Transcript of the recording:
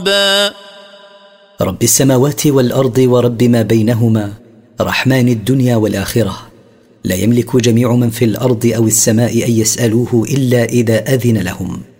رب السماوات والأرض ورب ما بينهما، رحمن الدنيا والآخرة. لا يملك جميع من في الأرض أو السماء أن يسألوه إلا إذا أذن لهم.